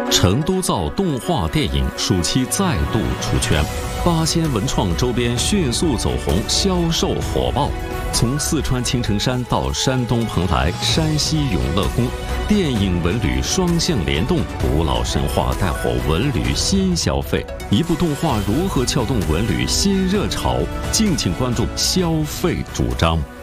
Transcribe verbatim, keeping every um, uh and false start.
成都造动画电影暑期再度出圈，八仙文创周边迅速走红，销售火爆。从四川青城山到山东蓬莱、山西永乐宫，电影文旅双向联动，古老神话带火文旅新消费。一部动画如何撬动文旅新热潮？敬请关注消费主张。